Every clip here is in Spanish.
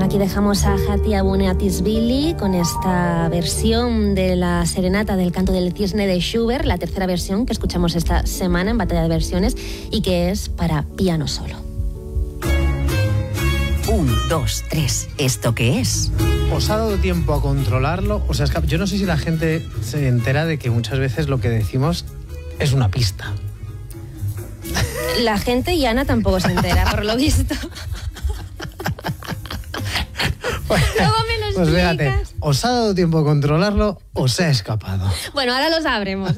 Bueno, aquí dejamos a Hati Abuneatisvili con esta versión de la serenata del canto del cisne de Schubert, la tercera versión que escuchamos esta semana en Batalla de Versiones y que es para piano solo. 1, 2, 3. ¿Esto qué es? ¿Os ha dado tiempo a controlarlo? O sea, yo no sé si la gente se entera de que muchas veces lo que decimos es una pista. La gente y Ana tampoco se entera, por lo visto. Luego me lo explicas. Pues fíjate, ¿os ha dado tiempo a controlarlo o se ha escapado? Bueno, ahora lo sabremos,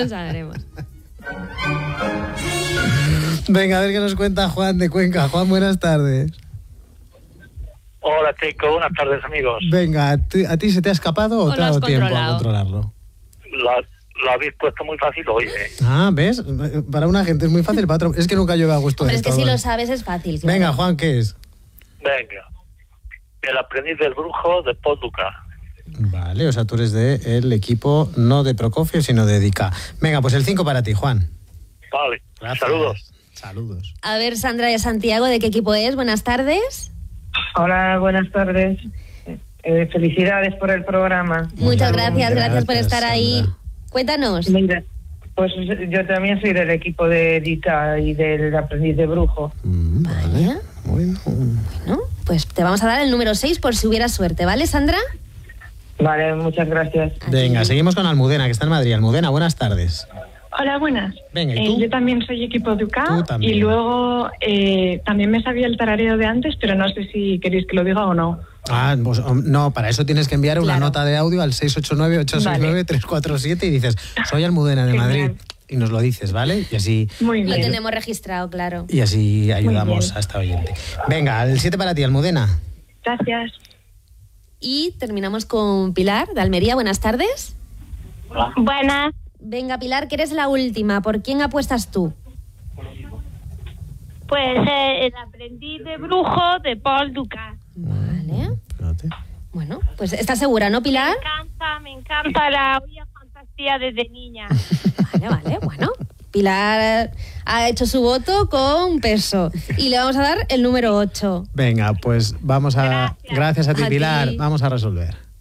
Venga, a ver qué nos cuenta Juan de Cuenca. Juan, buenas tardes. Hola, Keiko, buenas tardes, amigos. Venga, ¿a ti se te ha escapado o te ha dado tiempo a controlarlo? Lo habéis puesto muy fácil hoy, Ah, ¿ves? Para una gente es muy fácil, para otro... Es que nunca yo me hago esto de esto. Es que si lo sabes es fácil. Claro. Venga, Juan, ¿qué es? Venga. El aprendiz del brujo de Paul Dukas. Vale, o sea, tú eres del equipo no de Prokofiev, sino de Dika. Venga, pues el 5 para ti, Juan. Vale, gracias. Saludos. A ver, Sandra de Santiago, ¿de qué equipo es? Buenas tardes. Hola, buenas tardes. Felicidades por el programa. Muchas gracias por estar ahí. Sandra. Cuéntanos. Mira, pues yo también soy del equipo de Dika y del aprendiz de brujo. Vale. Bueno, pues te vamos a dar el número 6 por si hubiera suerte, ¿vale, Sandra? Vale, muchas gracias. Venga, seguimos con Almudena, que está en Madrid. Almudena, buenas tardes. Hola, buenas. Venga, ¿y tú? Yo también soy equipo Dukas y luego también me sabía el tarareo de antes, pero no sé si queréis que lo diga o no. Ah, pues, no, para eso tienes que enviar una nota de audio al 689-869-347 y dices, soy Almudena de Madrid. Y nos lo dices, ¿vale? Y así... Muy bien. Lo tenemos registrado, claro. Y así ayudamos a esta oyente. Venga, el 7 para ti, Almudena. Gracias. Y terminamos con Pilar, de Almería. Buenas tardes. Buenas. Venga, Pilar, que eres la última. ¿Por quién apuestas tú? Pues el aprendiz de brujo de Paul Dukas. Vale. Bueno, pues ¿estás segura, no, Pilar? Me encanta la olla fantasía desde niña. Vale, bueno. Pilar ha hecho su voto con peso. Y le vamos a dar el número 8. Venga, pues vamos a... Gracias a ti, Pilar. Vamos a resolver.